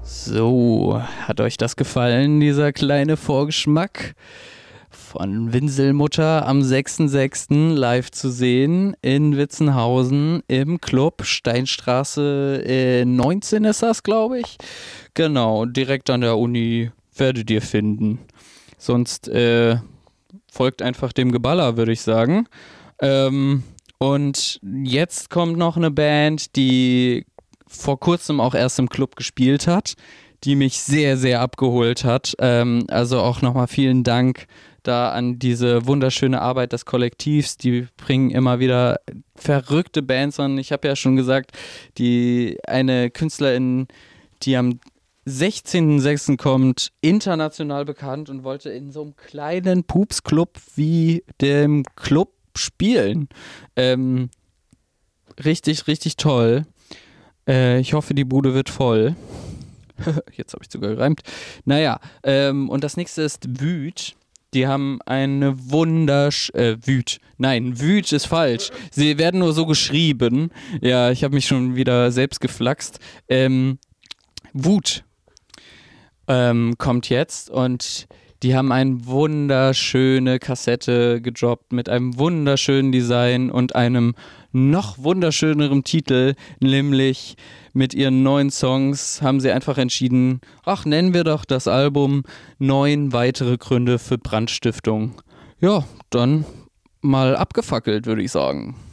So, hat euch das gefallen, dieser kleine Vorgeschmack von Winselmutter am 6.6. live zu sehen in Witzenhausen im Club Steinstraße 19 ist das, glaube ich. Genau, direkt an der Uni werdet ihr finden. Sonst folgt einfach dem Geballer, würde ich sagen. Und jetzt kommt noch eine Band, die vor kurzem auch erst im Club gespielt hat, die mich sehr, sehr abgeholt hat. Also auch nochmal vielen Dank da an diese wunderschöne Arbeit des Kollektivs. Die bringen immer wieder verrückte Bands an. Ich habe ja schon gesagt, eine Künstlerin, die am 16.06. kommt, international bekannt und wollte in so einem kleinen Pupsclub wie dem Club spielen. Richtig, richtig toll. Ich hoffe, die Bude wird voll. Jetzt habe ich sogar gereimt. Naja, und das nächste ist Wüt. Die haben eine Wüt. Nein, Wüt ist falsch. Sie werden nur so geschrieben. Ja, ich habe mich schon wieder selbst geflaxt. Wut kommt jetzt und die haben eine wunderschöne Kassette gedroppt mit einem wunderschönen Design und einem noch wunderschöneren Titel, nämlich mit ihren 9 Songs haben sie einfach entschieden, nennen wir doch das Album 9 weitere Gründe für Brandstiftung. Ja, dann mal abgefackelt, würde ich sagen.